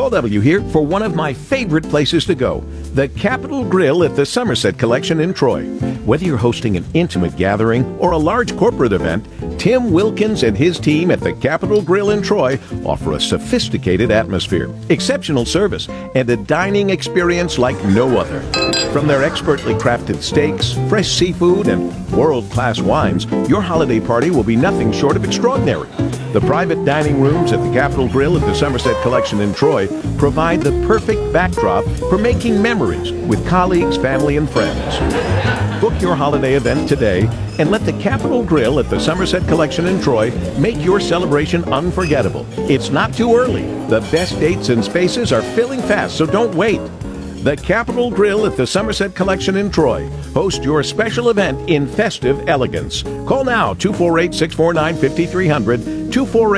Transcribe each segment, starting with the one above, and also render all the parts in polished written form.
Cole W. here for one of my favorite places to go, the Capitol Grill at the Somerset Collection in Troy. Whether you're hosting an intimate gathering or a large corporate event, Tim Wilkins and his team at the Capitol Grill in Troy offer a sophisticated atmosphere, exceptional service, and a dining experience like no other. From their expertly crafted steaks, fresh seafood, and world-class wines, your holiday party will be nothing short of extraordinary. The private dining rooms at the Capitol Grill at the Somerset Collection in Troy provide the perfect backdrop for making memories with colleagues, family, and friends. Book your holiday event today and let the Capitol Grill at the Somerset Collection in Troy make your celebration unforgettable. It's not too early. The best dates and spaces are filling fast, so don't wait. The Capitol Grill at the Somerset Collection in Troy. Host your special event in festive elegance. Call now, 248-649-5300,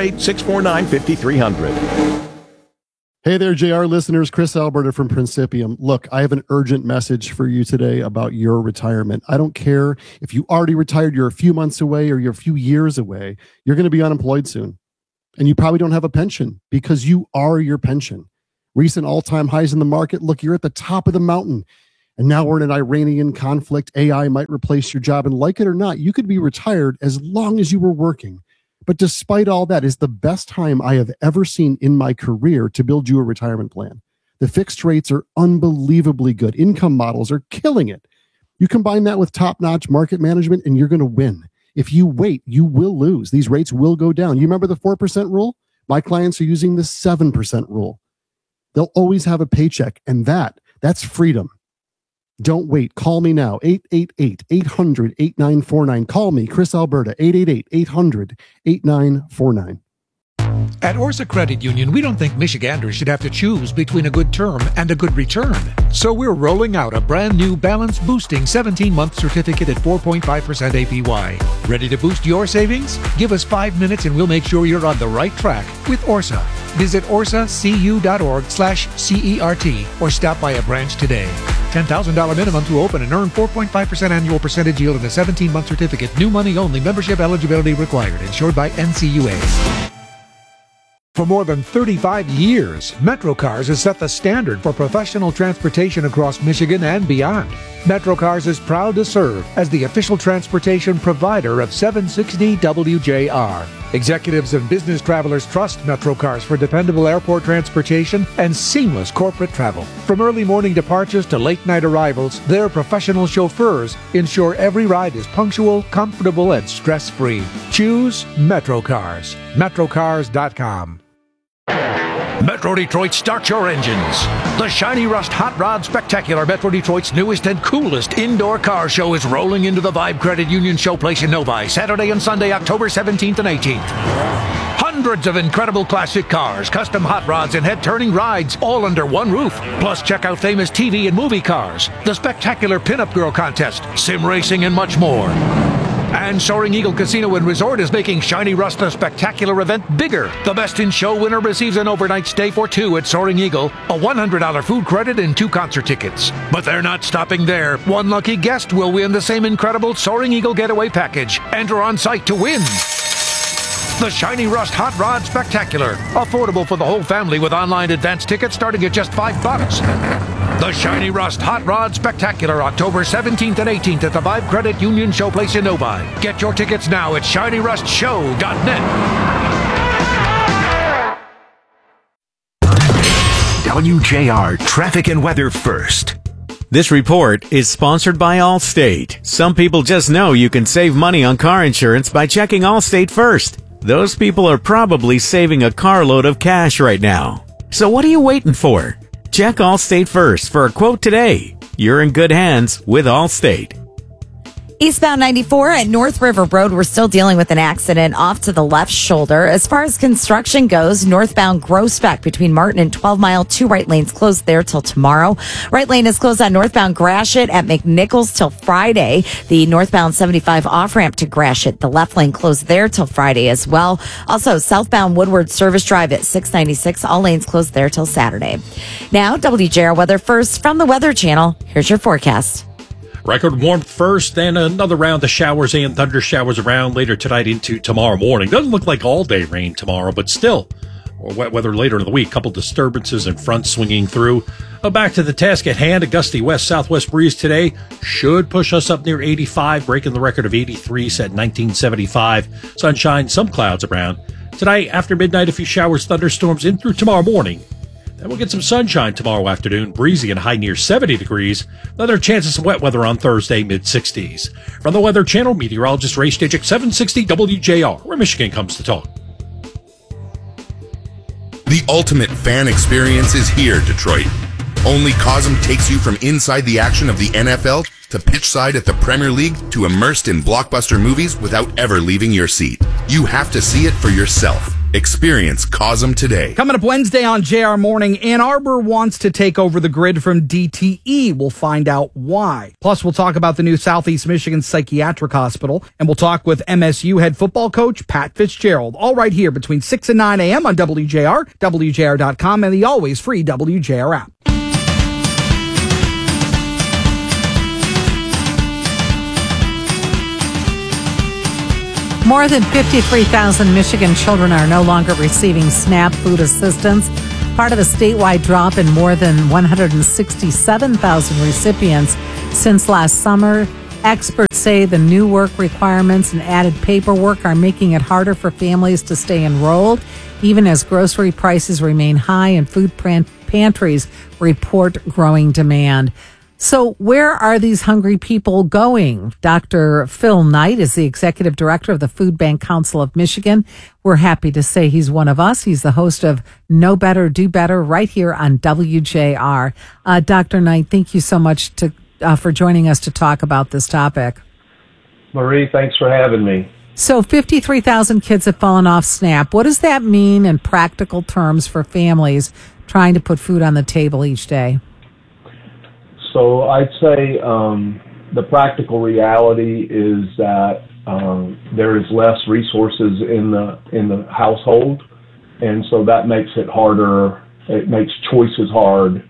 248-649-5300. Hey there, JR listeners. Chris Alberta from Principium. Look, I have an urgent message for you today about your retirement. I don't care if you already retired, you're a few months away, or you're a few years away. You're going to be unemployed soon. And you probably don't have a pension because you are your pension. Recent all-time highs in the market. Look, you're at the top of the mountain. And now we're in an Iranian conflict. AI might replace your job. And like it or not, you could be retired as long as you were working. But despite all that, is the best time I have ever seen in my career to build you a retirement plan. The fixed rates are unbelievably good. Income models are killing it. You combine that with top-notch market management and you're going to win. If you wait, you will lose. These rates will go down. You remember the 4% rule? My clients are using the 7% rule. They'll always have a paycheck, and that's freedom. Don't wait. Call me now, 888-800-8949. Call me, Chris Alberta, 888-800-8949. At Orsa Credit Union, we don't think Michiganders should have to choose between a good term and a good return. So we're rolling out a brand new balance boosting 17-month certificate at 4.5% APY. Ready to boost your savings? Give us 5 minutes and we'll make sure you're on the right track with Orsa. Visit orsacu.org/CERT or stop by a branch today. $10,000 minimum to open and earn 4.5% annual percentage yield in a 17-month certificate. New money only. Membership eligibility required. Insured by NCUA. For more than 35 years, MetroCars has set the standard for professional transportation across Michigan and beyond. MetroCars is proud to serve as the official transportation provider of 760 WJR. Executives and business travelers trust MetroCars for dependable airport transportation and seamless corporate travel. From early morning departures to late night arrivals, their professional chauffeurs ensure every ride is punctual, comfortable, and stress-free. Choose MetroCars. MetroCars.com. Metro Detroit, start your engines. The Shiny Rust Hot Rod Spectacular, Metro Detroit's newest and coolest indoor car show, is rolling into the Vibe Credit Union Showplace in Novi, Saturday and Sunday, October 17th and 18th. Hundreds of incredible classic cars, custom hot rods, and head-turning rides, all under one roof. Plus, check out famous TV and movie cars, the spectacular Pinup Girl Contest, sim racing, and much more. And Soaring Eagle Casino and Resort is making Shiny Rust the Spectacular event bigger. The Best in Show winner receives an overnight stay for two at Soaring Eagle, a $100 food credit, and 2 concert tickets. But they're not stopping there. One lucky guest will win the same incredible Soaring Eagle Getaway Package. Enter on site to win. The Shiny Rust Hot Rod Spectacular. Affordable for the whole family with online advance tickets starting at just $5. The Shiny Rust Hot Rod Spectacular, October 17th and 18th at the Vibe Credit Union Showplace in Novi. Get your tickets now at ShinyRustShow.net. WJR Traffic and Weather First. This report is sponsored by Allstate. Some people just know you can save money on car insurance by checking Allstate first. Those people are probably saving a carload of cash right now. So what are you waiting for? Check Allstate first for a quote today. You're in good hands with Allstate. Eastbound 94 at North River Road, we're still dealing with an accident off to the left shoulder. As far as construction goes, northbound Groesbeck between Martin and 12 Mile, 2 right lanes closed there till tomorrow. Right lane is closed on northbound Gratiot at McNichols till Friday. The northbound 75 off-ramp to Gratiot, the left lane closed there till Friday as well. Also, southbound Woodward Service Drive at 696, all lanes closed there till Saturday. Now, WJR Weather First from the Weather Channel. Here's your forecast. Record warmth first, then another round of showers and thunder showers around later tonight into tomorrow morning. Doesn't look like all-day rain tomorrow, but still or wet weather later in the week. Couple disturbances and fronts swinging through. Back to the task at hand. A gusty west-southwest breeze today should push us up near 85, breaking the record of 83 set in 1975. Sunshine, some clouds around. Tonight, after midnight, a few showers, thunderstorms in through tomorrow morning. Then we'll get some sunshine tomorrow afternoon, breezy and high near 70 degrees. Another chance of some wet weather on Thursday, mid-60s. From the Weather Channel, meteorologist Ray Stijik, 760 WJR, where Michigan comes to talk. The ultimate fan experience is here, Detroit. Only Cosm takes you from inside the action of the NFL to pitch side at the Premier League to immersed in blockbuster movies without ever leaving your seat. You have to see it for yourself. Experience Cosm today. Coming up Wednesday on JR Morning, Ann Arbor wants to take over the grid from DTE. We'll find out why. Plus, we'll talk about the new Southeast Michigan Psychiatric Hospital, and we'll talk with MSU head football coach Pat Fitzgerald. All right here between 6 and 9 a.m. on WJR, WJR.com, and the always free WJR app. More than 53,000 Michigan children are no longer receiving SNAP food assistance, part of a statewide drop in more than 167,000 recipients since last summer. Experts say the new work requirements and added paperwork are making it harder for families to stay enrolled, even as grocery prices remain high and food pantries report growing demand. So where are these hungry people going? Dr. Phil Knight is the executive director of the Food Bank Council of Michigan. We're happy to say he's one of us. He's the host of Know Better, Do Better right here on WJR. Dr. Knight, thank you so much for joining us to talk about this topic. Marie, thanks for having me. So 53,000 kids have fallen off SNAP. What does that mean in practical terms for families trying to put food on the table each day? So I'd say the practical reality is that there is less resources in the household, and so that makes it harder. It makes choices hard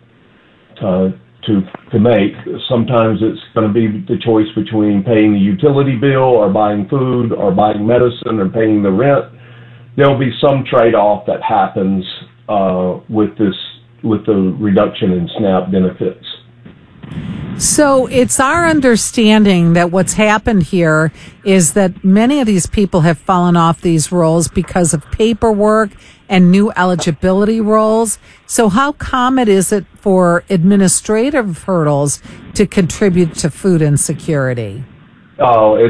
to make. Sometimes it's going to be the choice between paying the utility bill or buying food or buying medicine or paying the rent. There'll be some trade-off that happens with the reduction in SNAP benefits. So it's our understanding that what's happened here is that many of these people have fallen off these rolls because of paperwork and new eligibility roles. So how common is it for administrative hurdles to contribute to food insecurity? Oh, it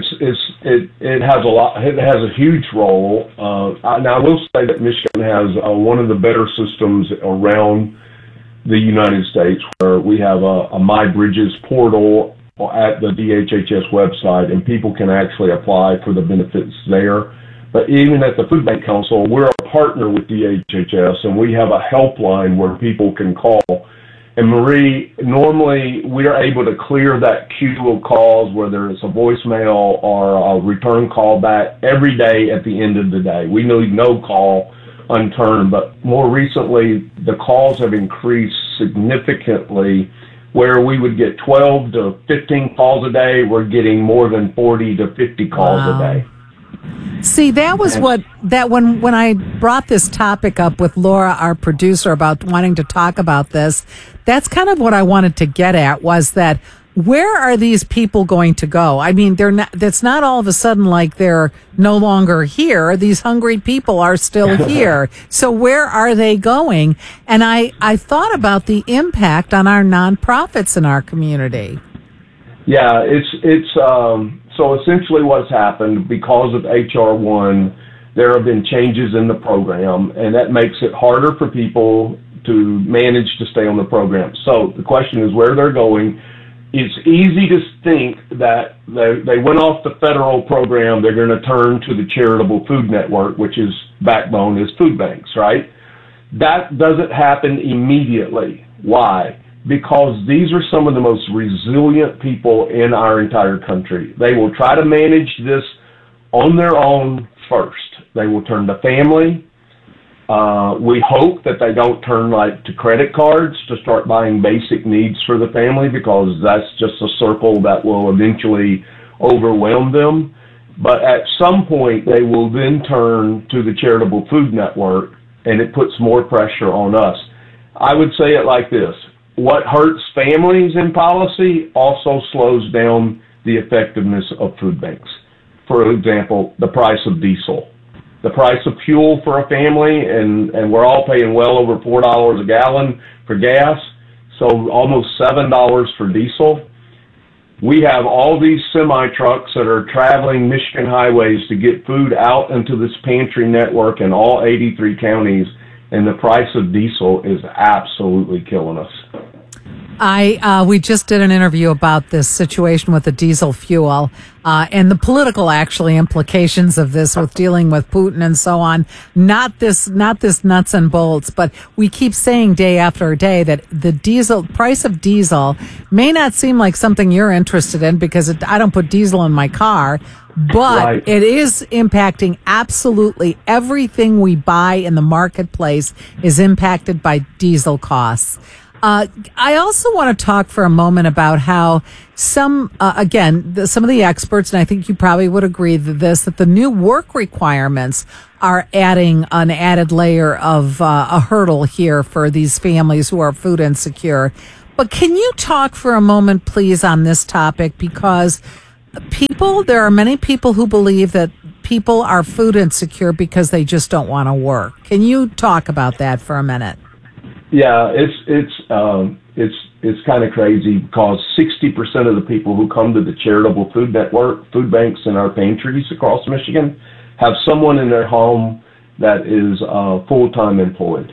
has a lot. It has a huge role. Now I will say that Michigan has one of the better systems around the United States, where we have a My Bridges portal at the DHHS website, and people can actually apply for the benefits there. But even at the Food Bank Council, we're a partner with DHHS, and we have a helpline where people can call. And Marie, normally we are able to clear that queue of calls, whether it's a voicemail or a return call back, every day at the end of the day. We need no call unturned, but more recently the calls have increased significantly, where we would get 12 to 15 calls a day. We're getting more than 40 to 50 calls a day. See, that was when I brought this topic up with Laura, our producer, about wanting to talk about this, that's kind of what I wanted to get at, was that where are these people going to go? I mean, that's not all of a sudden like they're no longer here. These hungry people are still here. So where are they going? And I thought about the impact on our nonprofits in our community. Yeah, it's so essentially what's happened, because of HR 1, there have been changes in the program, and that makes it harder for people to manage to stay on the program. So the question is where they're going. It's easy to think that they went off the federal program, they're going to turn to the Charitable Food Network, which is backbone is food banks, right? That doesn't happen immediately. Why? Because these are some of the most resilient people in our entire country. They will try to manage this on their own first. They will turn to family. We hope that they don't turn to credit cards to start buying basic needs for the family, because that's just a circle that will eventually overwhelm them. But at some point, they will then turn to the Charitable Food Network, and it puts more pressure on us. I would say it like this. What hurts families in policy also slows down the effectiveness of food banks. For example, the price of diesel. The price of fuel for a family, and we're all paying well over $4 a gallon for gas, so almost $7 for diesel. We have all these semi-trucks that are traveling Michigan highways to get food out into this pantry network in all 83 counties, and the price of diesel is absolutely killing us. We just did an interview about this situation with the diesel fuel and the political actually implications of this with dealing with Putin and so on. Not this nuts and bolts, but we keep saying day after day that the price of diesel may not seem like something you're interested in because I don't put diesel in my car, but right. It is impacting absolutely everything we buy in the marketplace is impacted by diesel costs. I also want to talk for a moment about how some of the experts, and I think you probably would agree that the new work requirements are adding an added layer of a hurdle here for these families who are food insecure. But can you talk for a moment, please, on this topic? Because there are many people who believe that people are food insecure because they just don't want to work. Can you talk about that for a minute? Yeah, it's kind of crazy because 60% of the people who come to the charitable food network, food banks in our pantries across Michigan, have someone in their home that is full-time employed.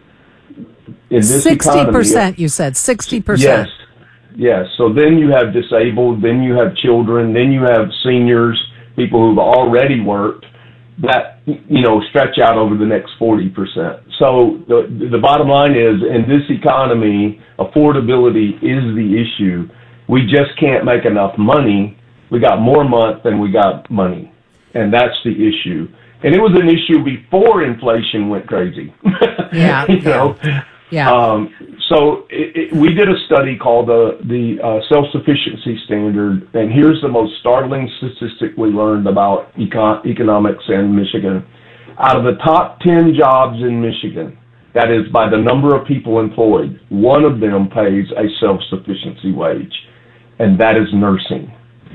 In this 60%, you said 60%. Yes. So then you have disabled, then you have children, then you have seniors, people who've already worked that stretch out over the next 40%. So the bottom line is, in this economy, affordability is the issue. We just can't make enough money. We got more month than we got money, and that's the issue. And it was an issue before inflation went crazy. Yeah. Yeah. So we did a study called the self-sufficiency standard, and here's the most startling statistic we learned about economics in Michigan. Out of the top 10 jobs in Michigan, that is by the number of people employed, one of them pays a self-sufficiency wage, and that is nursing.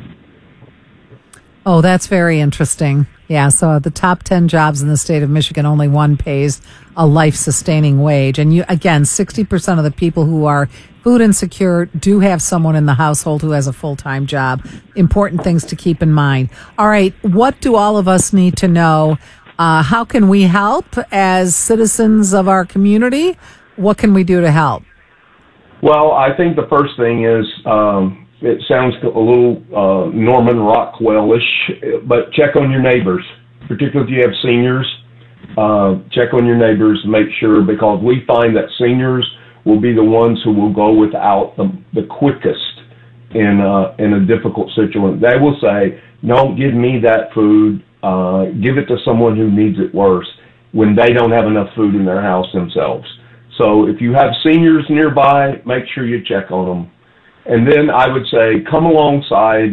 Oh, that's very interesting. Yeah, so the top 10 jobs in the state of Michigan, only one pays a life-sustaining wage. And 60% of the people who are food insecure do have someone in the household who has a full-time job. Important things to keep in mind. All right, what do all of us need to know? How can we help as citizens of our community? What can we do to help? Well, I think the first thing is... it sounds a little Norman Rockwell-ish, but check on your neighbors, particularly if you have seniors. Check on your neighbors and make sure, because we find that seniors will be the ones who will go without the quickest in a difficult situation. They will say, "Don't give me that food. Give it to someone who needs it worse," when they don't have enough food in their house themselves. So if you have seniors nearby, make sure you check on them. And then I would say come alongside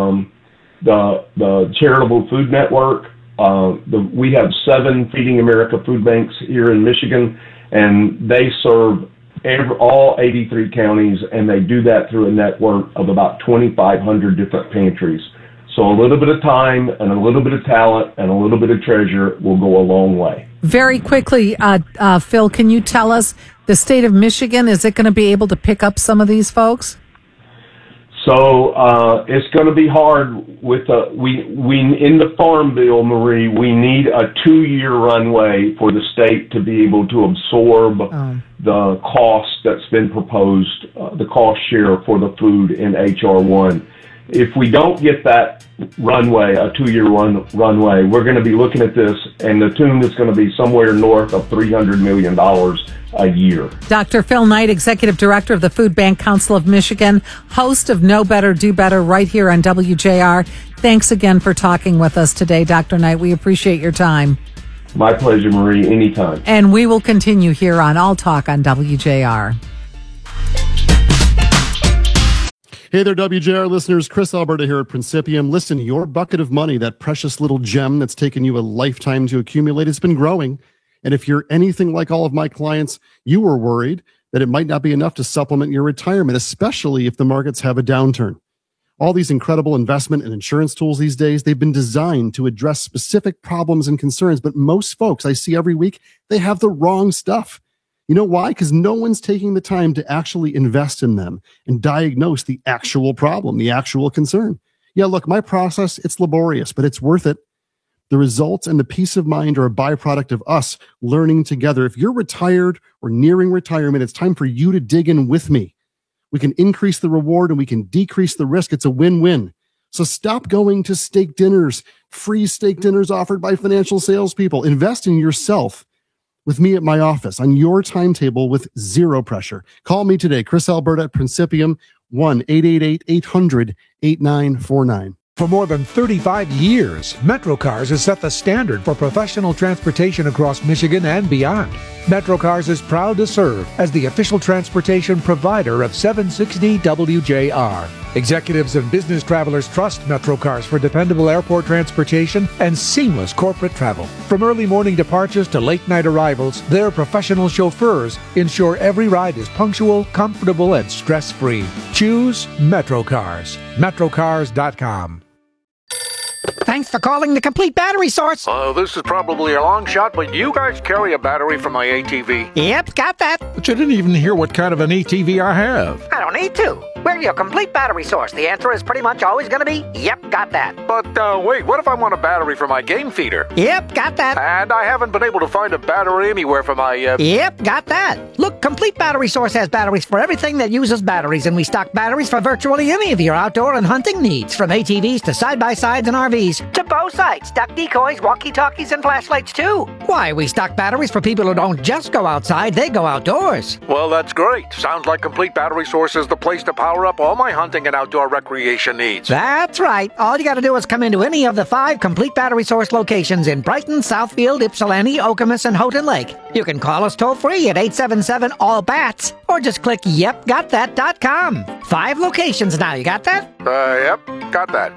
the charitable food network. We have 7 Feeding America food banks here in Michigan, and they serve all 83 counties, and they do that through a network of about 2,500 different pantries. So a little bit of time and a little bit of talent and a little bit of treasure will go a long way. Very quickly, Phil, can you tell us, the state of Michigan, is it going to be able to pick up some of these folks? So it's going to be hard with we in the Farm Bill, Marie. We need a 2-year runway for the state to be able to absorb the cost that's been proposed, the cost share for the food in H.R. 1. If we don't get that runway, a 2-year runway, we're going to be looking at this, and the tune is going to be somewhere north of $300 million a year. Dr. Phil Knight, Executive Director of the Food Bank Council of Michigan, host of Know Better, Do Better right here on WJR. Thanks again for talking with us today, Dr. Knight. We appreciate your time. My pleasure, Marie. Anytime. And we will continue here on All Talk on WJR. Hey there, WJR listeners. Chris Alberta here at Principium. Listen, your bucket of money, that precious little gem that's taken you a lifetime to accumulate, has been growing. And if you're anything like all of my clients, you were worried that it might not be enough to supplement your retirement, especially if the markets have a downturn. All these incredible investment and insurance tools these days, they've been designed to address specific problems and concerns. But most folks I see every week, they have the wrong stuff. You know why? Because no one's taking the time to actually invest in them and diagnose the actual problem, the actual concern. Yeah, look, my process, it's laborious, but it's worth it. The results and the peace of mind are a byproduct of us learning together. If you're retired or nearing retirement, it's time for you to dig in with me. We can increase the reward and we can decrease the risk. It's a win-win. So stop going to steak dinners, free steak dinners offered by financial salespeople. Invest in yourself with me at my office on your timetable with zero pressure. Call me today, Chris Alberta at Principium, 1-888-800-8949. For more than 35 years, MetroCars has set the standard for professional transportation across Michigan and beyond. MetroCars is proud to serve as the official transportation provider of 760 WJR. Executives and business travelers trust MetroCars for dependable airport transportation and seamless corporate travel. From early morning departures to late night arrivals, their professional chauffeurs ensure every ride is punctual, comfortable, and stress-free. Choose MetroCars. MetroCars.com. Thanks for calling the Complete Battery Source. This is probably a long shot, but you guys carry a battery for my ATV. Yep, got that. But you didn't even hear what kind of an ATV I have. I don't need to. We're your Complete Battery Source. The answer is pretty much always going to be, yep, got that. But wait, what if I want a battery for my game feeder? Yep, got that. And I haven't been able to find a battery anywhere for my... Yep, got that. Look, Complete Battery Source has batteries for everything that uses batteries, and we stock batteries for virtually any of your outdoor and hunting needs, from ATVs to side-by-sides and RVs, to bow sights, duck decoys, walkie-talkies, and flashlights, too. Why, we stock batteries for people who don't just go outside, they go outdoors. Well, that's great. Sounds like Complete Battery Source is the place to power up all my hunting and outdoor recreation needs. That's right. All you got to do is come into any of the 5 Complete Battery Source locations in Brighton, Southfield, Ypsilanti, Okemos, and Houghton Lake. You can call us toll-free at 877-ALL-BATS or just click yepgotthat.com. 5 locations now. You got that? Yep, got that.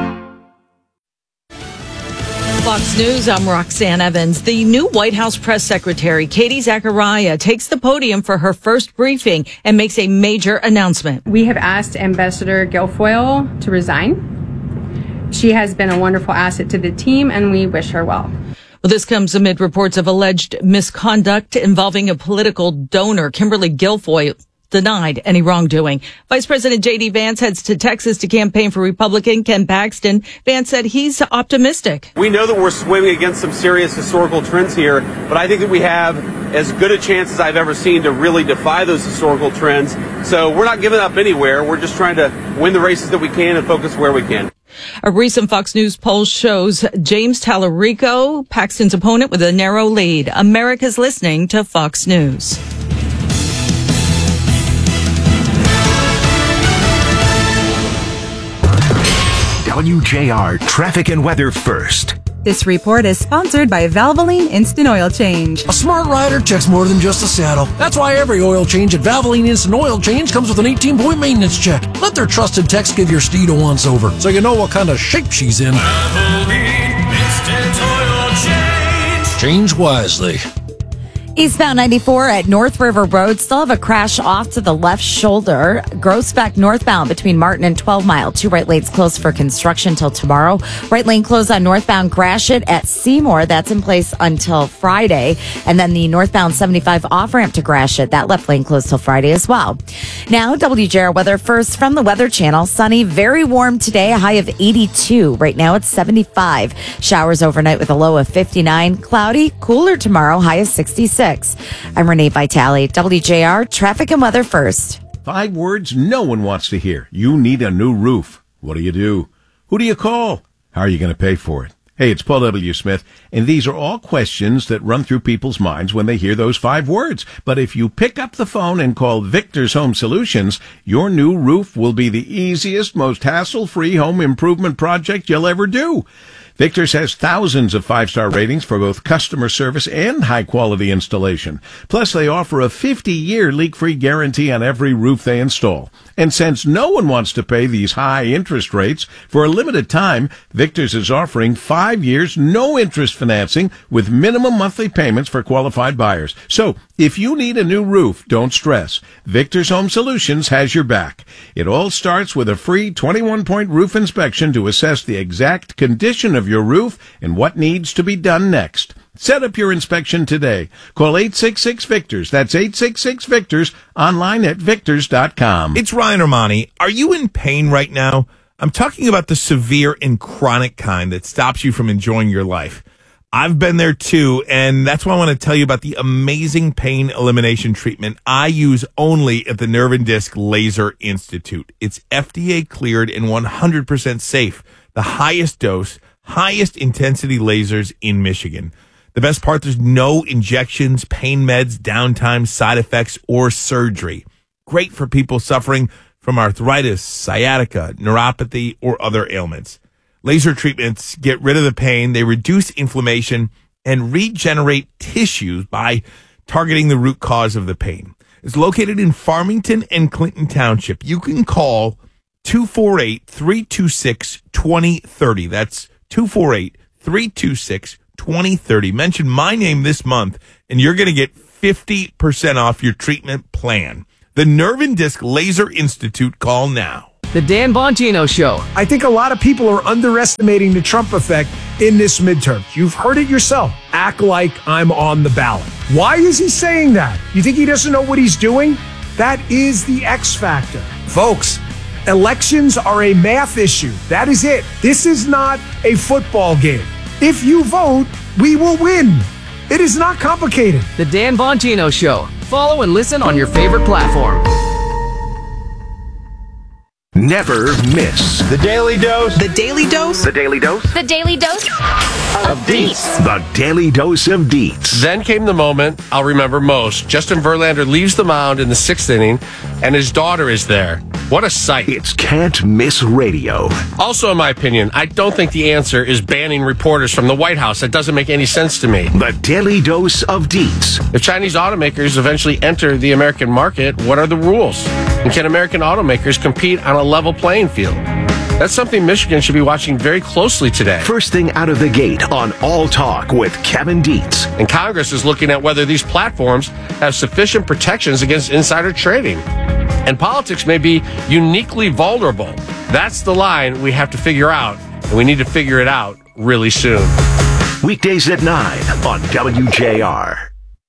Fox News, I'm Roxanne Evans. The new White House press secretary, Katie Zachariah, takes the podium for her first briefing and makes a major announcement. We have asked Ambassador Guilfoyle to resign. She has been a wonderful asset to the team, and we wish her well. Well, this comes amid reports of alleged misconduct involving a political donor, Kimberly Guilfoyle, denied any wrongdoing. Vice President J.D. Vance heads to Texas to campaign for Republican Ken Paxton. Vance said he's optimistic. We know that we're swimming against some serious historical trends here, but I think that we have as good a chance as I've ever seen to really defy those historical trends. So we're not giving up anywhere. We're just trying to win the races that we can and focus where we can. A recent Fox News poll shows James Tallarico, Paxton's opponent, with a narrow lead. America's listening to Fox News. WJR Traffic and Weather First. This report is sponsored by Valvoline Instant Oil Change. A smart rider checks more than just a saddle. That's why every oil change at Valvoline Instant Oil Change comes with an 18-point maintenance check. Let their trusted techs give your steed a once-over, so you know what kind of shape she's in. Valvoline Instant Oil Change. Change wisely. Eastbound 94 at North River Road still have a crash off to the left shoulder. Groesbeck northbound between Martin and 12 Mile. 2 right lanes closed for construction till tomorrow. Right lane closed on northbound Gratiot at Seymour. That's in place until Friday. And then the northbound 75 off-ramp to Gratiot. That left lane closed till Friday as well. Now, WJR weather first from the Weather Channel. Sunny, very warm today, a high of 82. Right now it's 75. Showers overnight with a low of 59. Cloudy, cooler tomorrow, high of 66. I'm Renee Vitale, WJR Traffic and Weather First. 5 words no one wants to hear. You need a new roof. What do? Who do you call? How are you going to pay for it? Hey, it's Paul W. Smith, and these are all questions that run through people's minds when they hear those 5 words. But if you pick up the phone and call Victor's Home Solutions, your new roof will be the easiest, most hassle-free home improvement project you'll ever do. Victor's has thousands of 5-star ratings for both customer service and high-quality installation. Plus, they offer a 50-year leak-free guarantee on every roof they install. And since no one wants to pay these high interest rates, for a limited time, Victor's is offering 5 years no-interest financing with minimum monthly payments for qualified buyers. So, if you need a new roof, don't stress. Victor's Home Solutions has your back. It all starts with a free 21-point roof inspection to assess the exact condition of your roof and what needs to be done next. Set up your inspection today. Call 866-VICTORS. That's 866-VICTORS. Online at victors.com. It's Ryan Armani. Are you in pain right now? I'm talking about the severe and chronic kind that stops you from enjoying your life. I've been there too, and that's why I want to tell you about the amazing pain elimination treatment I use only at the Nerve and Disc Laser Institute. It's FDA cleared and 100% safe. The highest dose, highest intensity lasers in Michigan. The best part, there's no injections, pain meds, downtime, side effects, or surgery. Great for people suffering from arthritis, sciatica, neuropathy, or other ailments. Laser treatments get rid of the pain, they reduce inflammation, and regenerate tissues by targeting the root cause of the pain. It's located in Farmington and Clinton Township. You can call 248-326-2030. That's 248-326-2030. 2030. Mention my name this month, and you're going to get 50% off your treatment plan. The Nerve and Disc Laser Institute. Call now. The Dan Bongino Show. I think a lot of people are underestimating the Trump effect in this midterm. You've heard it yourself. Act like I'm on the ballot. Why is he saying that? You think he doesn't know what he's doing? That is the X factor. Folks, elections are a math issue. That is it. This is not a football game. If you vote, we will win. It is not complicated. The Dan Bongino Show. Follow and listen on your favorite platform. Never miss The Daily Dose. The Daily Dose. The Daily Dose. The Daily Dose of Deets. The Daily Dose of Deets. Then came the moment I'll remember most. Justin Verlander leaves the mound in the 6th inning, and his daughter is there. What a sight. It's Can't Miss Radio. Also, in my opinion, I don't think the answer is banning reporters from the White House. That doesn't make any sense to me. The Daily Dose of Deets. If Chinese automakers eventually enter the American market, what are the rules? And can American automakers compete on a level playing field? That's something Michigan should be watching very closely today. First thing out of the gate on All Talk with Kevin Dietz. And Congress is looking at whether these platforms have sufficient protections against insider trading. And politics may be uniquely vulnerable. That's the line we have to figure out, and we need to figure it out really soon. Weekdays at 9 on WJR.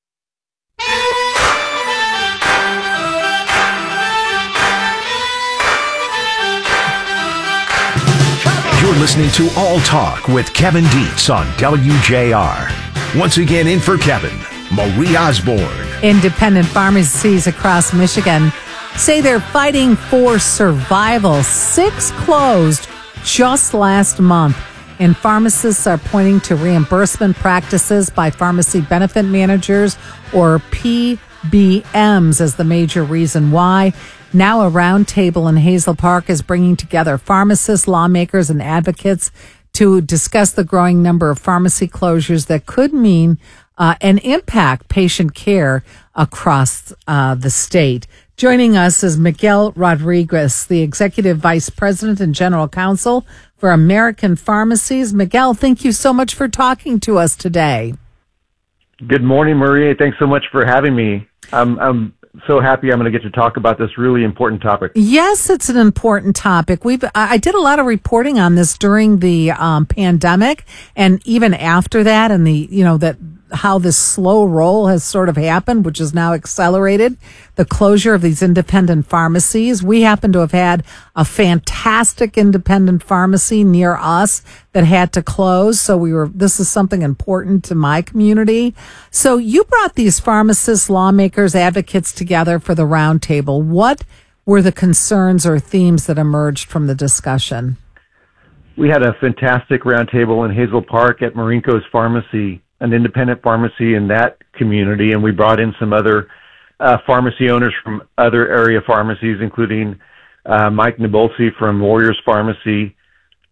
You're listening to All Talk with Kevin Dietz on WJR. Once again, in for Kevin, Marie Osborne. Independent pharmacies across Michigan say they're fighting for survival. 6 closed just last month, and pharmacists are pointing to reimbursement practices by pharmacy benefit managers, or PBMs, as the major reason why. Now a roundtable in Hazel Park is bringing together pharmacists, lawmakers, and advocates to discuss the growing number of pharmacy closures that could mean and impact patient care across the state. Joining us is Miguel Rodriguez, the Executive Vice President and General Counsel for American Pharmacies. Miguel, thank you so much for talking to us today. Good morning, Maria. Thanks so much for having me. I'm so happy I'm going to get to talk about this really important topic. Yes, it's an important topic. I did a lot of reporting on this during the pandemic, and even after that, and how this slow roll has sort of happened, which is now accelerated, the closure of these independent pharmacies. We happen to have had a fantastic independent pharmacy near us that had to close. So this is something important to my community. So you brought these pharmacists, lawmakers, advocates together for the roundtable. What were the concerns or themes that emerged from the discussion? We had a fantastic roundtable in Hazel Park at Marinko's Pharmacy, an independent pharmacy in that community, and we brought in some other pharmacy owners from other area pharmacies, including Mike Nabolsi from Warriors Pharmacy,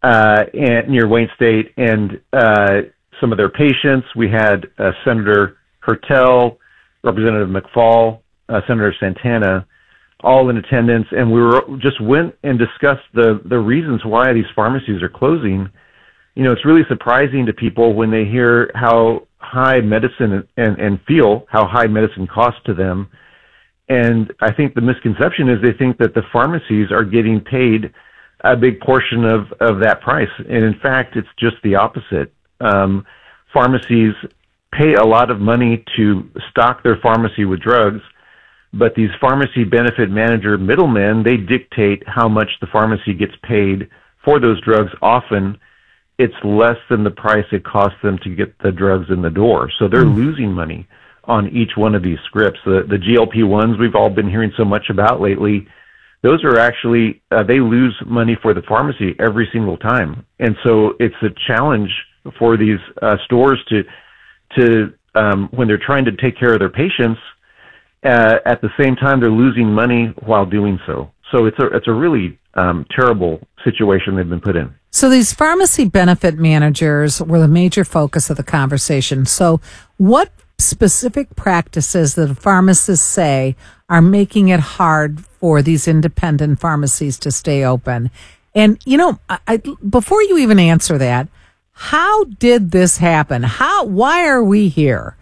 and near Wayne State, and some of their patients. We had Senator Hertel, Representative McFall, Senator Santana, all in attendance, and we just went and discussed the reasons why these pharmacies are closing. It's really surprising to people when they hear how high medicine and feel how high medicine costs to them. And I think the misconception is they think that the pharmacies are getting paid a big portion of that price. And in fact, it's just the opposite. Pharmacies pay a lot of money to stock their pharmacy with drugs, but these pharmacy benefit manager middlemen, they dictate how much the pharmacy gets paid for those drugs. Often it's less than the price it costs them to get the drugs in the door. So they're losing money on each one of these scripts. The GLP-1s we've all been hearing so much about lately, those are actually, they lose money for the pharmacy every single time. And so it's a challenge for these stores to when they're trying to take care of their patients, at the same time they're losing money while doing so. So it's a really terrible situation they've been put in. So these pharmacy benefit managers were the major focus of the conversation. So what specific practices that pharmacists say are making it hard for these independent pharmacies to stay open? And, before you even answer that, how did this happen? Why are we here?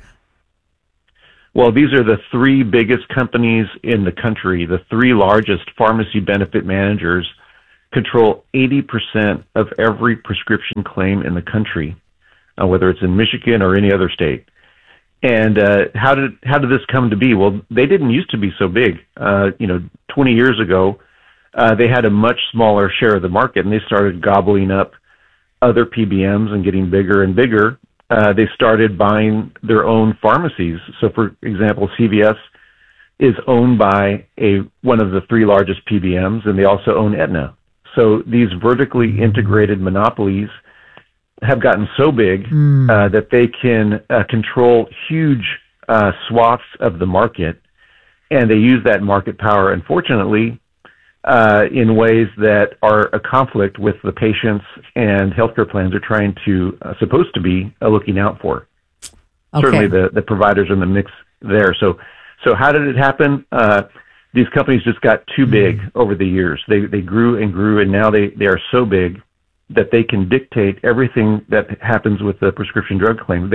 Well, these are the three biggest companies in the country. The three largest pharmacy benefit managers control 80% of every prescription claim in the country, whether it's in Michigan or any other state. And how did this come to be? Well, they didn't used to be so big. 20 years ago, they had a much smaller share of the market, and they started gobbling up other PBMs and getting bigger and bigger. They started buying their own pharmacies. So, for example, CVS is owned by one of the three largest PBMs, and they also own Aetna. So these vertically integrated monopolies have gotten so big that they can control huge swaths of the market, and they use that market power, unfortunately, in ways that are a conflict with the patients and healthcare plans are trying to, supposed to be looking out for. Okay. Certainly the providers are in the mix there. So how did it happen? These companies just got too big over the years. They grew and grew, and now they are so big that they can dictate everything that happens with the prescription drug claim.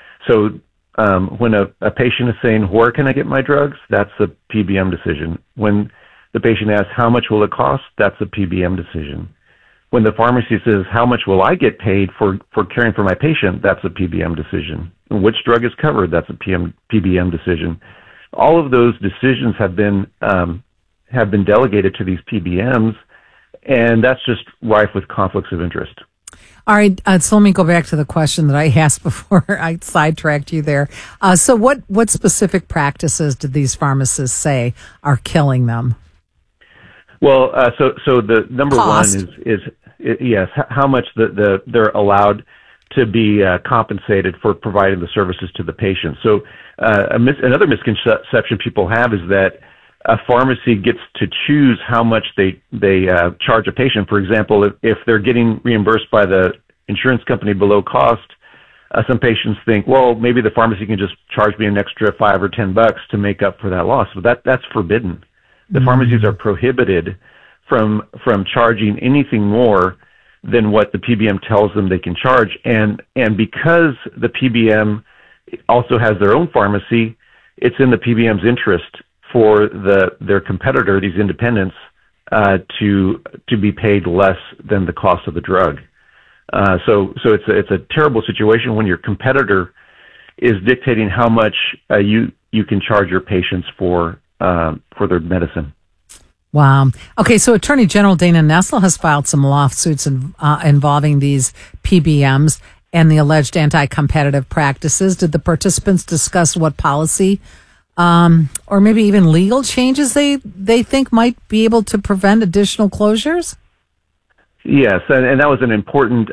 When a patient is saying, where can I get my drugs? That's a PBM decision. When the patient asks, how much will it cost? That's a PBM decision. When the pharmacy says, how much will I get paid for caring for my patient? That's a PBM decision. And which drug is covered? That's a PBM decision. All of those decisions have been delegated to these PBMs, and that's just rife with conflicts of interest. All right, so let me go back to the question that I asked before I sidetracked you there. So what specific practices did these pharmacists say are killing them? Well, so the number Cost. one is yes, how much they're allowed to be compensated for providing the services to the patient. So another misconception people have is that a pharmacy gets to choose how much they charge a patient. For example, if they're getting reimbursed by the insurance company below cost, some patients think, well, maybe the pharmacy can just charge me an extra $5 or $10 to make up for that loss. But that's forbidden. The pharmacies are prohibited from charging anything more than what the PBM tells them they can charge. And because the PBM also has their own pharmacy, it's in the PBM's interest for their competitor, these independents, to be paid less than the cost of the drug. So it's a terrible situation when your competitor is dictating how much you can charge your patients for their medicine. Wow. Okay, so Attorney General Dana Nessel has filed some lawsuits involving these PBMs and the alleged anti-competitive practices. Did the participants discuss what policy or maybe even legal changes they think might be able to prevent additional closures? Yes, and that was an important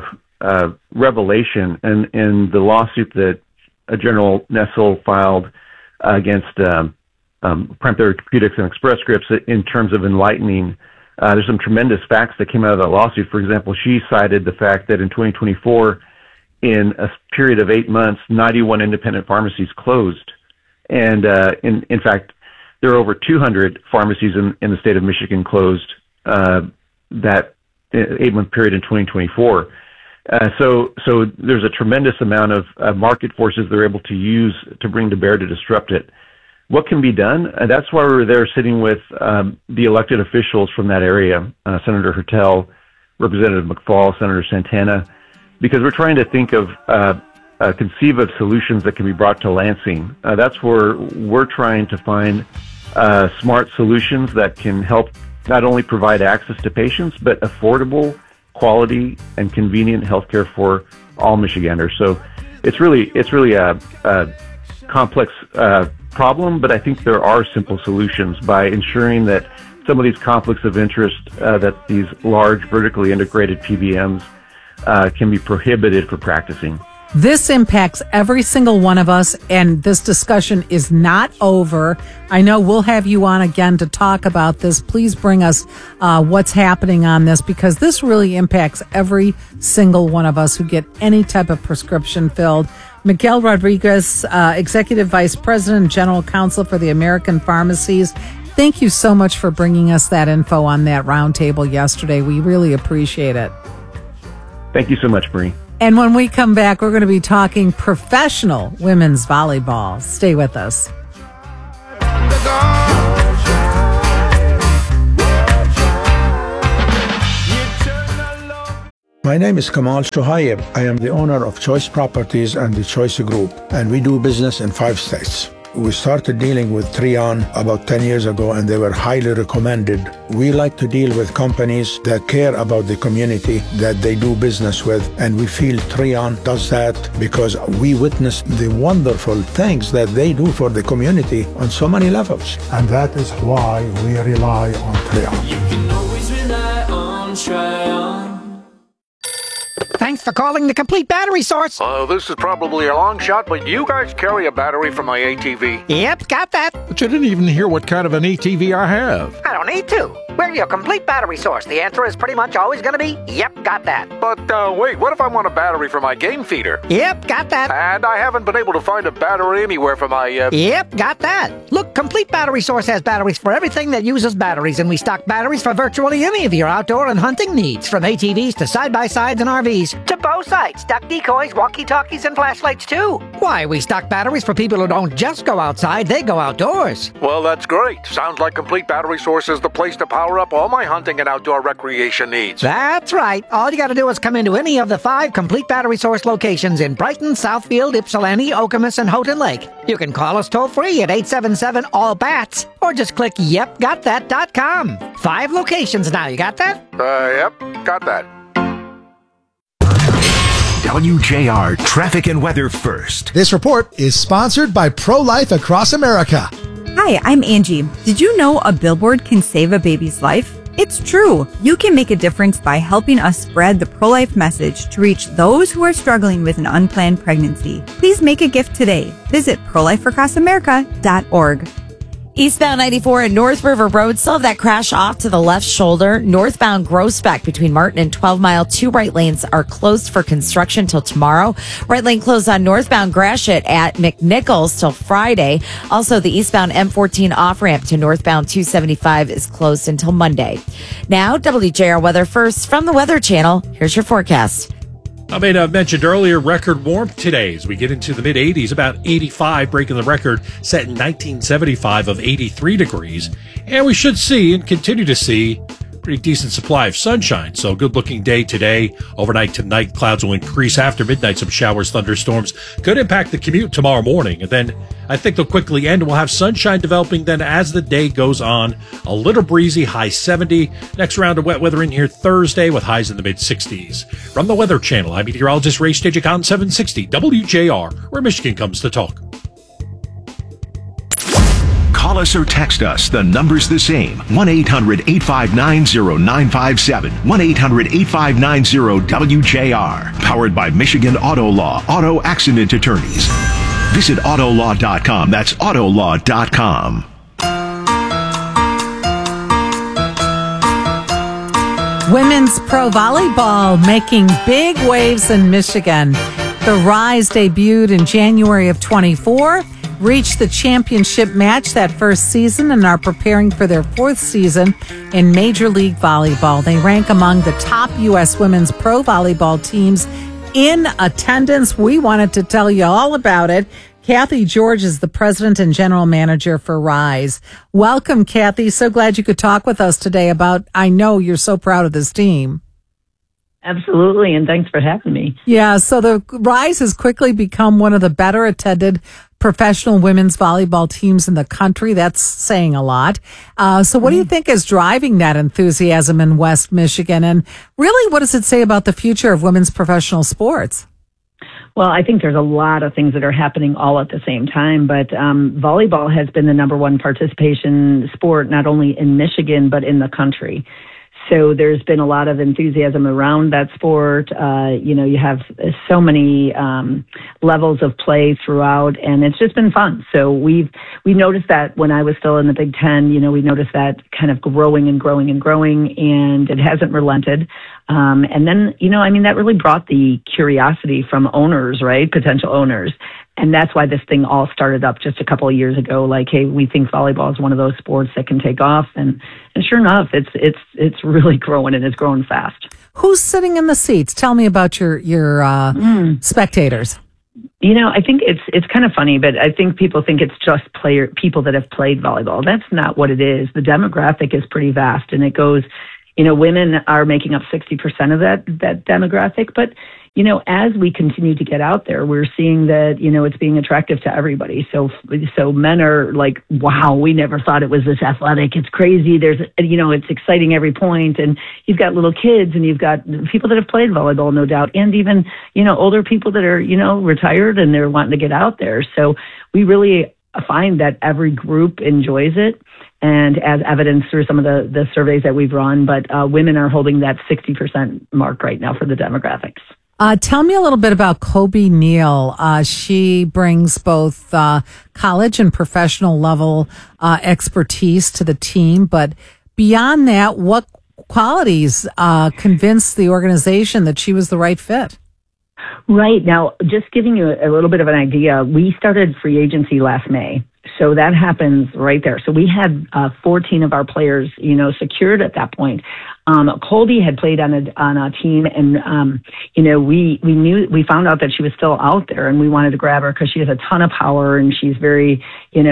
revelation in the lawsuit that General Nessel filed against Prime Therapeutics and Express Scripts in terms of enlightening There's some tremendous facts that came out of that lawsuit. For example, she cited the fact that in 2024, in a period of 8 months, 91 independent pharmacies closed. And in fact, there are over 200 pharmacies in the state of Michigan closed that 8-month period in 2024. So there's a tremendous amount of market forces they're able to use to bring to bear to disrupt it. What can be done? That's why we're there sitting with the elected officials from that area, Senator Hertel, Representative McFall, Senator Santana, because we're trying to think of conceive of solutions that can be brought to Lansing. That's where we're trying to find smart solutions that can help not only provide access to patients, but affordable, quality, and convenient healthcare for all Michiganders. So it's really a complex problem, but I think there are simple solutions by ensuring that some of these conflicts of interest that these large vertically integrated PBMs can be prohibited for practicing. This impacts every single one of us, and this discussion is not over. I know we'll have you on again to talk about this. Please bring us what's happening on this, because this really impacts every single one of us who get any type of prescription filled. Miguel Rodriguez, Executive Vice President and General Counsel for the American Pharmacies, thank you so much for bringing us that info on that roundtable yesterday. We really appreciate it. Thank you so much, Marie. And when we come back, we're going to be talking professional women's volleyball. Stay with us. My name is Kamal Shohaib. I am the owner of Choice Properties and the Choice Group, and we do business in 5 states. We started dealing with Treon about 10 years ago, and they were highly recommended. We like to deal with companies that care about the community that they do business with, and we feel Treon does that because we witnessed the wonderful things that they do for the community on so many levels. And that is why we rely on Treon. You can always rely on Treon. Thanks for calling the Complete Battery Source. This is probably a long shot, but you guys carry a battery for my ATV. Yep, got that. But you didn't even hear what kind of an ATV I have. I don't need to. We're your Complete Battery Source. The answer is pretty much always going to be, yep, got that. But wait, what if I want a battery for my game feeder? Yep, got that. And I haven't been able to find a battery anywhere for my... Yep, got that. Look, Complete Battery Source has batteries for everything that uses batteries, and we stock batteries for virtually any of your outdoor and hunting needs, from ATVs to side-by-sides and RVs, to bow sights, duck decoys, walkie-talkies, and flashlights, too. Why, we stock batteries for people who don't just go outside, they go outdoors. Well, that's great. Sounds like Complete Battery Source is the place to power up all my hunting and outdoor recreation needs. That's right. All you got to do is come into any of the 5 Complete Battery Source locations in Brighton, Southfield, Ypsilanti, Okemos, and Houghton Lake. You can call us toll-free at 877-ALL-BATS, or just click yepgotthat.com. 5 locations now, you got that? Yep, got that. WJR Traffic and Weather First. This report is sponsored by Pro-Life Across America. Hi, I'm Angie. Did you know a billboard can save a baby's life? It's true. You can make a difference by helping us spread the pro-life message to reach those who are struggling with an unplanned pregnancy. Please make a gift today. Visit prolifeacrossamerica.org. Eastbound 94 at North River Road, still have that crash off to the left shoulder. Northbound Groesbeck between Martin and 12 Mile. 2 right lanes are closed for construction till tomorrow. Right lane closed on northbound Gratiot at McNichols till Friday. Also, the eastbound M14 off-ramp to northbound 275 is closed until Monday. Now, WJR Weather First from the Weather Channel. Here's your forecast. I may have mentioned earlier, record warmth today as we get into the mid-80s, about 85, breaking the record set in 1975 of 83 degrees. And we should see and continue to see pretty decent supply of sunshine. So good looking day today. Overnight tonight, clouds will increase after midnight. Some showers, thunderstorms could impact the commute tomorrow morning. And then I think they'll quickly end. We'll have sunshine developing then as the day goes on. A little breezy, high 70. Next round of wet weather in here Thursday with highs in the mid 60s. From the Weather Channel, I'm meteorologist Ray Stagicon, 760 WJR, where Michigan comes to talk. Call us or text us. The number's the same. 1-800-859-0957. 1-800-859-0WJR. Powered by Michigan Auto Law. Auto Accident Attorneys. Visit autolaw.com. That's autolaw.com. Women's pro volleyball making big waves in Michigan. The Rise debuted in January of 24, reached the championship match that first season, and are preparing for their fourth season in Major League Volleyball. They rank among the top U.S. women's pro volleyball teams in attendance. We wanted to tell you all about it. Kathy George is the president and general manager for Rise. Welcome, Kathy. So glad you could talk with us today about, I know you're so proud of this team. Absolutely, and thanks for having me. Yeah, so the Rise has quickly become one of the better attended professional women's volleyball teams in the country. That's saying a lot. So what do you think is driving that enthusiasm in West Michigan? And really, what does it say about the future of women's professional sports? Well, I think there's a lot of things that are happening all at the same time, but volleyball has been the number one participation sport, not only in Michigan, but in the country. So there's been a lot of enthusiasm around that sport. You have so many levels of play throughout, and it's just been fun. So we noticed that when I was still in the Big Ten, we noticed that kind of growing and growing and growing, and it hasn't relented. And then, that really brought the curiosity from owners, right? Potential owners. And that's why this thing all started up just a couple of years ago. Like, hey, we think volleyball is one of those sports that can take off. And sure enough, it's really growing, and it's growing fast. Who's sitting in the seats? Tell me about your spectators. I think it's kind of funny, but I think people think it's just people that have played volleyball. That's not what it is. The demographic is pretty vast, and it goes, women are making up 60% of that demographic. But, as we continue to get out there, we're seeing that, it's being attractive to everybody. So men are like, wow, we never thought it was this athletic. It's crazy. There's, it's exciting every point. And you've got little kids, and you've got people that have played volleyball, no doubt. And even, older people that are, retired, and they're wanting to get out there. So we really find that every group enjoys it, and as evidenced through some of the surveys that we've run, but women are holding that 60% mark right now for the demographics. Tell me a little bit about Kobe Neal. She brings both college and professional level expertise to the team, but beyond that, what qualities convinced the organization that she was the right fit? Right. Now, just giving you a little bit of an idea, we started free agency last May. So that happens right there. So we had 14 of our players, secured at that point. Colby had played on a team, and we found out that she was still out there, and we wanted to grab her because she has a ton of power, and she's very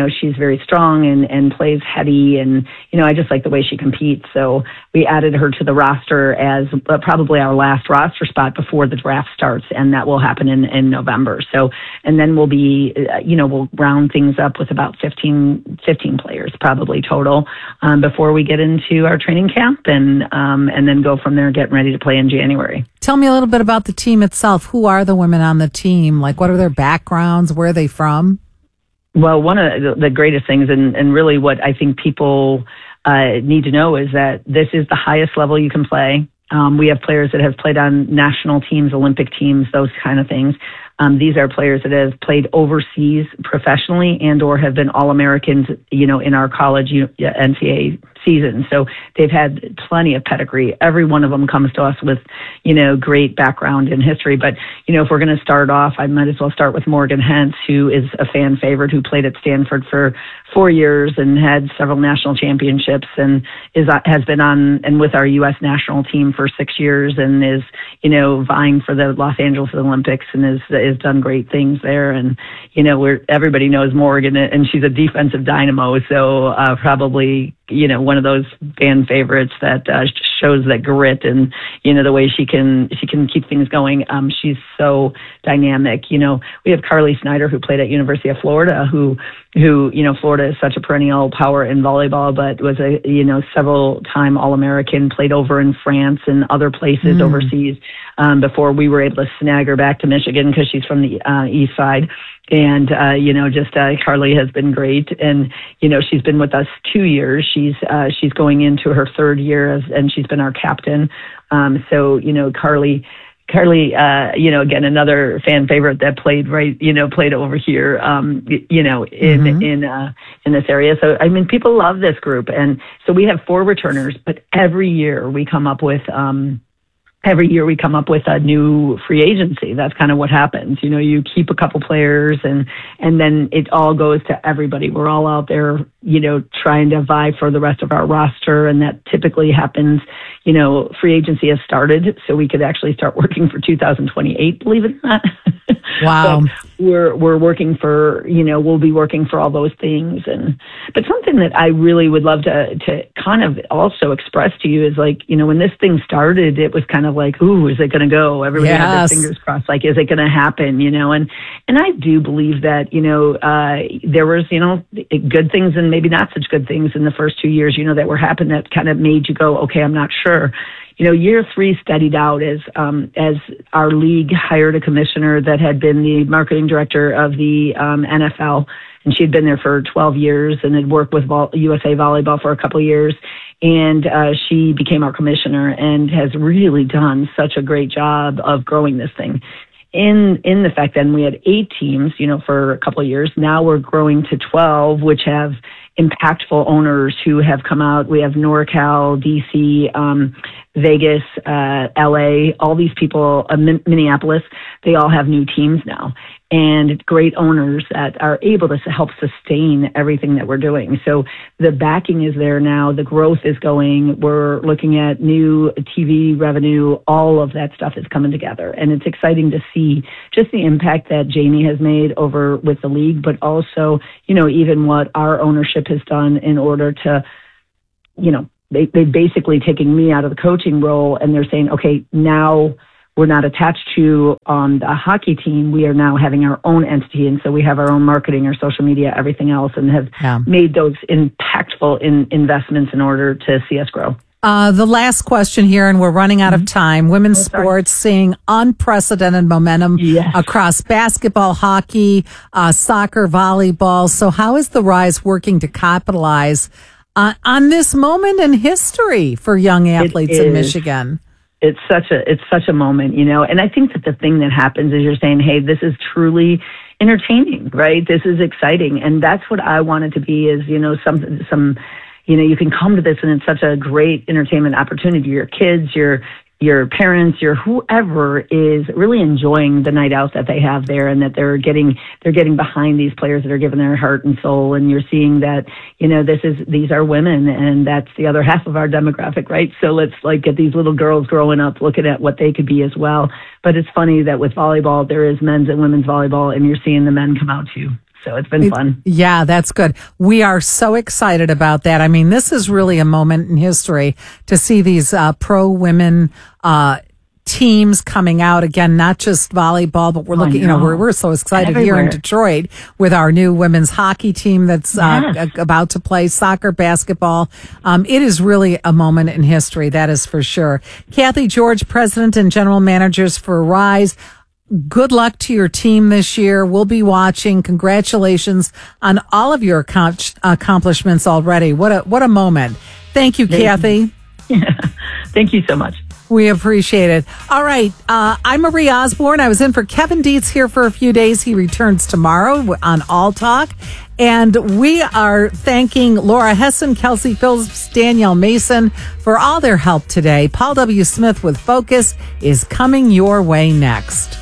strong and plays heady, and I just like the way she competes. So we added her to the roster as probably our last roster spot before the draft starts, and that will happen in November. So, and then we'll be we'll round things up with about 15 players probably total before we get into our training camp, and then go from there, getting ready to play in January. Tell me a little bit about the team itself. Who are the women on the team? Like, what are their backgrounds? Where are they from? Well, one of the greatest things, and really what I think people need to know, is that this is the highest level you can play. We have players that have played on national teams, Olympic teams, those kind of things. These are players that have played overseas professionally and or have been All-Americans, in our college NCAA season. So they've had plenty of pedigree. Every one of them comes to us with, great background in history. But, if we're going to start off, I might as well start with Morgan Hentz, who is a fan favorite, who played at Stanford for 4 years and had several national championships, and has been on and with our U.S. national team for 6 years, and is, vying for the Los Angeles Olympics, and has done great things there. And, everybody knows Morgan, and she's a defensive dynamo. So probably, one of those fan favorites that shows that grit and, the way she can keep things going. She's so dynamic. We have Carly Snyder, who played at University of Florida, who Florida is such a perennial power in volleyball, but was a, several time All-American, played over in France and other places overseas, before we were able to snag her back to Michigan because she's from the east side. And, Carly has been great. And, she's been with us 2 years. She's going into her third year and she's been our captain. So, Carly Carly, again, another fan favorite that played over here, in this area. So, I mean, people love this group. And so we have 4 returners, but every year we come up with a new free agency. That's kind of what happens. You keep a couple players and then it all goes to everybody. We're all out there, trying to vie for the rest of our roster. And that typically happens, free agency has started, so we could actually start working for 2028, believe it or not. Wow. We're working for, we'll be working for all those things. But something that I really would love to kind of also express to you is like, when this thing started, it was kind of like, ooh, is it going to go? Everybody had their fingers crossed. Like, is it going to happen? And I do believe that, there was, good things and maybe not such good things in the first 2 years, that were happening that kind of made you go, okay, I'm not sure. Year 3 steadied out as our league hired a commissioner that had been the marketing director of the NFL, and she had been there for 12 years and had worked with USA Volleyball for a couple of years. And she became our commissioner and has really done such a great job of growing this thing. In the fact then we had 8 teams, for a couple of years. Now we're growing to 12, which have impactful owners who have come out. We have NorCal, DC, Vegas, LA, all these people, Minneapolis, they all have new teams now. And great owners that are able to help sustain everything that we're doing. So the backing is there now. The growth is going. We're looking at new TV revenue. All of that stuff is coming together. And it's exciting to see just the impact that Jamie has made over with the league, but also, even what our ownership has done in order to, they basically taking me out of the coaching role, and they're saying, okay, now we're not attached to the hockey team. We are now having our own entity. And so we have our own marketing, our social media, everything else, and have made those impactful investments in order to see us grow. The last question here, and we're running out of time. Women's sports seeing unprecedented momentum across basketball, hockey, soccer, volleyball. So how is the Rise working to capitalize on this moment in history for young athletes in Michigan? It's such a moment, and I think that the thing that happens is you're saying, hey, this is truly entertaining, right? This is exciting. And that's what I want it to be is, you can come to this and it's such a great entertainment opportunity. Your kids, your parents, your whoever is really enjoying the night out that they have there, and that they're getting behind these players that are giving their heart and soul. And you're seeing that, these are women, and that's the other half of our demographic, right? So let's get these little girls growing up looking at what they could be as well. But it's funny that with volleyball, there is men's and women's volleyball, and you're seeing the men come out too. So it's been fun. Yeah, that's good. We are so excited about that. I mean, this is really a moment in history to see these pro women teams coming out again, not just volleyball, but we're looking, we're so excited here in Detroit with our new women's hockey team that's about to play soccer, basketball. It is really a moment in history. That is for sure. Kathy George, president and general managers for Rise. Good luck to your team this year. We'll be watching. Congratulations on all of your accomplishments already. What a moment. Thank you, Kathy. Thank you so much. We appreciate it. All right. I'm Marie Osborne. I was in for Kevin Dietz here for a few days. He returns tomorrow on All Talk. And we are thanking Laura Hessen, Kelsey Phillips, Danielle Mason for all their help today. Paul W. Smith with Focus is coming your way next.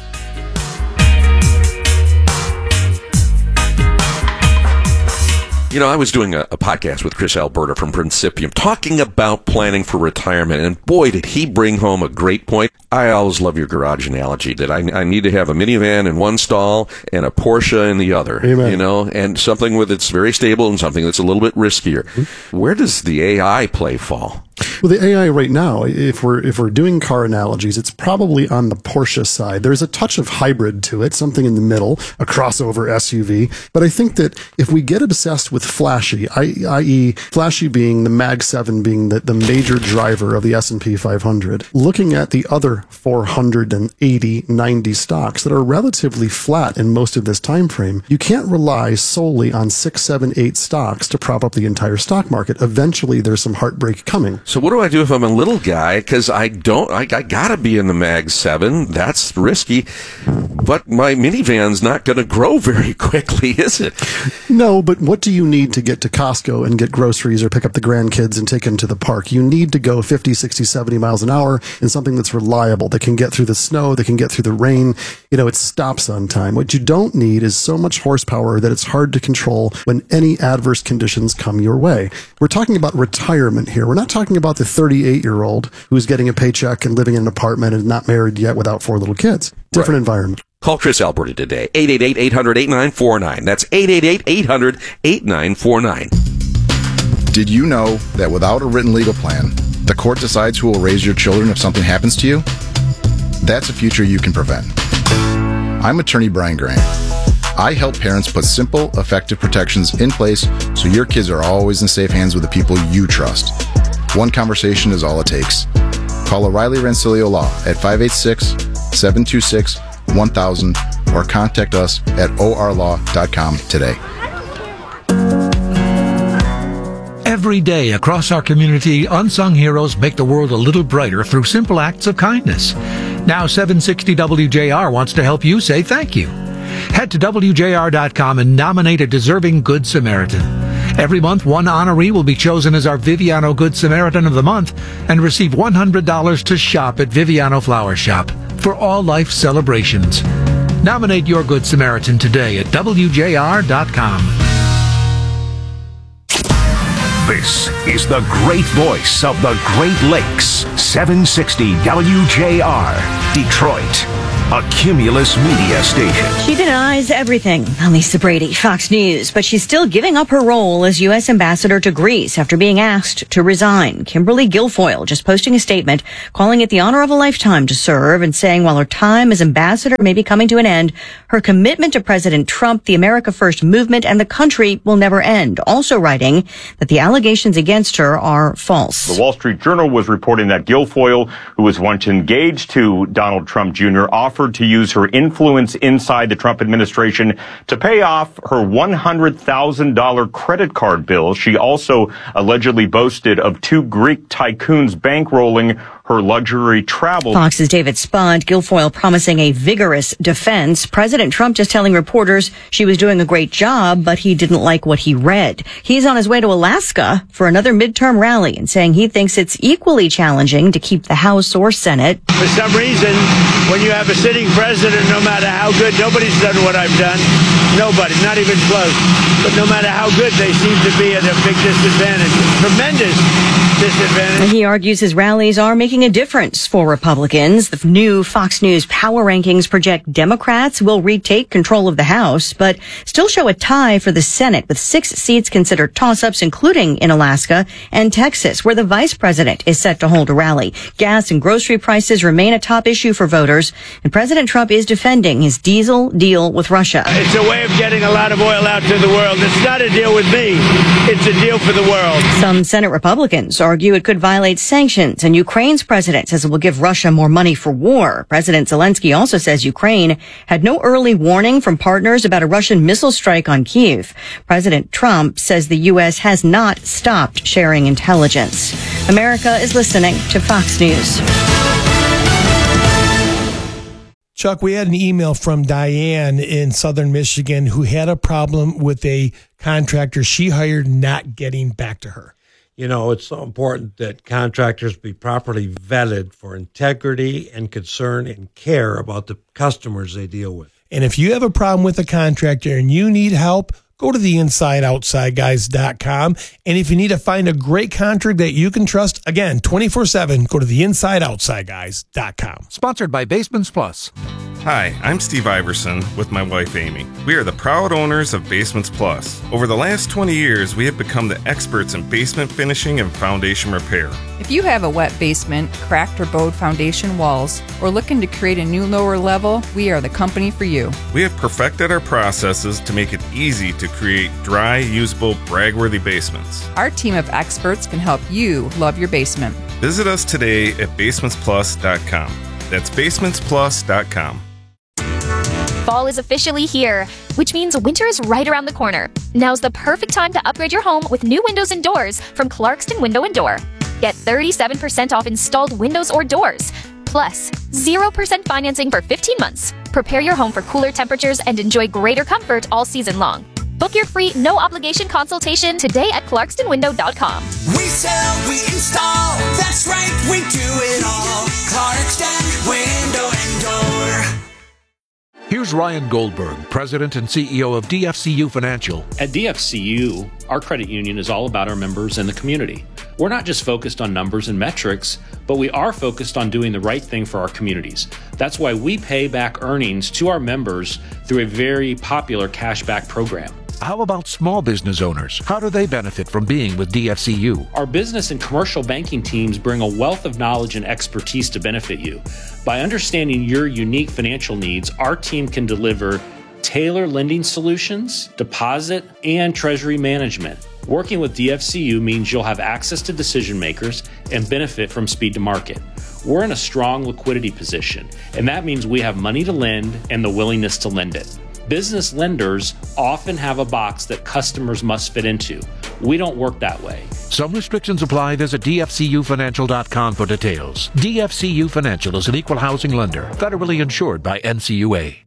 I was doing a podcast with Chris Alberta from Principium talking about planning for retirement, and boy, did he bring home a great point. I always love your garage analogy that I need to have a minivan in one stall and a Porsche in the other. Amen. And something that's very stable and something that's a little bit riskier. Mm-hmm. Where does the AI play fall? Well, the AI right now, if we're doing car analogies, it's probably on the Porsche side. There's a touch of hybrid to it, something in the middle, a crossover SUV. But I think that if we get obsessed with flashy, i.e. flashy being the Mag 7 being the major driver of the S&P 500, looking at the other 480, 90 stocks that are relatively flat in most of this time frame, you can't rely solely on 6, 7, 8 stocks to prop up the entire stock market. Eventually, there's some heartbreak coming. So what do I do if I'm a little guy? Because I gotta be in the Mag 7. That's risky. But my minivan's not going to grow very quickly, is it? No, but what do you need to get to Costco and get groceries or pick up the grandkids and take them to the park? You need to go 50, 60, 70 miles an hour in something that's reliable, that can get through the snow, that can get through the rain. It stops on time. What you don't need is so much horsepower that it's hard to control when any adverse conditions come your way. We're talking about retirement here. We're not talking about the 38-year-old who's getting a paycheck and living in an apartment and not married yet without 4 little kids. Different environment. Call Chris Alberti today, 888-800-8949. That's 888-800-8949. Did you know that without a written legal plan, the court decides who will raise your children if something happens to you? That's a future you can prevent. I'm attorney Brian Grant. I help parents put simple, effective protections in place so your kids are always in safe hands with the people you trust. One conversation is all it takes. Call O'Reilly Rancilio Law at 586-726-1000 or contact us at orlaw.com today. Every day across our community, unsung heroes make the world a little brighter through simple acts of kindness. Now 760 WJR wants to help you say thank you. Head to WJR.com and nominate a deserving Good Samaritan. Every month, one honoree will be chosen as our Viviano Good Samaritan of the Month and receive $100 to shop at Viviano Flower Shop for all life celebrations. Nominate your Good Samaritan today at WJR.com. This is the great voice of the Great Lakes, 760 WJR, Detroit, a Cumulus media station. She denies everything. Lisa Brady, Fox News, but she's still giving up her role as U.S. ambassador to Greece after being asked to resign. Kimberly Guilfoyle just posting a statement calling it the honor of a lifetime to serve and saying while her time as ambassador may be coming to an end, her commitment to President Trump, the America First movement, and the country will never end. Also writing that the allegations against her are false. The Wall Street Journal was reporting that Guilfoyle, who was once engaged to Donald Trump Jr., offered to use her influence inside the Trump administration to pay off her $100,000 credit card bill. She also allegedly boasted of 2 Greek tycoons bankrolling her luxury travel. Fox's David Spud, Guilfoyle promising a vigorous defense. President Trump just telling reporters she was doing a great job, but he didn't like what he read. He's on his way to Alaska for another midterm rally and saying he thinks it's equally challenging to keep the House or Senate. For some reason, when you have a sitting president, no matter how good, nobody's done what I've done. Nobody, not even close. But no matter how good, they seem to be at a big disadvantage. Tremendous disadvantage. And he argues his rallies are making a difference for Republicans. The new Fox News power rankings project Democrats will retake control of the House, but still show a tie for the Senate with 6 seats considered toss-ups, including in Alaska and Texas, where the vice president is set to hold a rally. Gas and grocery prices remain a top issue for voters, and President Trump is defending his diesel deal with Russia. It's a way of getting a lot of oil out to the world. It's not a deal with me. It's a deal for the world. Some Senate Republicans argue it could violate sanctions, and Ukraine's president says it will give Russia more money for war. President Zelensky also says Ukraine had no early warning from partners about a Russian missile strike on Kyiv. President Trump says the U.S. has not stopped sharing intelligence. America is listening to Fox News. Chuck, we had an email from Diane in Southern Michigan who had a problem with a contractor she hired not getting back to her. You know, it's so important that contractors be properly vetted for integrity and concern and care about the customers they deal with. And if you have a problem with a contractor and you need help, go to theinsideoutsideguys.com. And if you need to find a great contractor that you can trust, again, 24/7, go to theinsideoutsideguys.com. Sponsored by Basements Plus. Hi, I'm Steve Iverson with my wife Amy. We are the proud owners of Basements Plus. Over the last 20 years, we have become the experts in basement finishing and foundation repair. If you have a wet basement, cracked or bowed foundation walls, or looking to create a new lower level, we are the company for you. We have perfected our processes to make it easy to create dry, usable, brag-worthy basements. Our team of experts can help you love your basement. Visit us today at basementsplus.com. That's basementsplus.com. Fall is officially here, which means winter is right around the corner. Now's the perfect time to upgrade your home with new windows and doors from Clarkston Window & Door. get 37% off installed windows or doors. Plus, 0% financing for 15 months. Prepare your home for cooler temperatures and enjoy greater comfort all season long. Book your free, no-obligation consultation today at ClarkstonWindow.com. We sell, we install, that's right, we do it all. Clarkston Window and Door. Here's Ryan Goldberg, President and CEO of DFCU Financial. At DFCU, our credit union is all about our members and the community. We're not just focused on numbers and metrics, but we are focused on doing the right thing for our communities. That's why we pay back earnings to our members through a very popular cashback program. How about small business owners? How do they benefit from being with DFCU? Our business and commercial banking teams bring a wealth of knowledge and expertise to benefit you. By understanding your unique financial needs, our team can deliver tailored lending solutions, deposit, and treasury management. Working with DFCU means you'll have access to decision makers and benefit from speed to market. We're in a strong liquidity position, and that means we have money to lend and the willingness to lend it. Business lenders often have a box that customers must fit into. We don't work that way. Some restrictions apply. Visit DFCUFinancial.com for details. DFCU Financial is an equal housing lender, federally insured by NCUA.